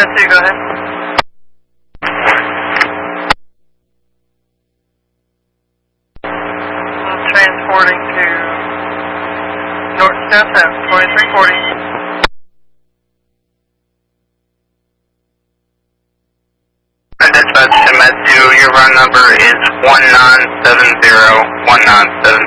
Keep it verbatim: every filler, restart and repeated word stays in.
two, go ahead. Transporting to North South South, twenty-three forty. Dispatch to Med two, your run number is one nine seven zero one nine seven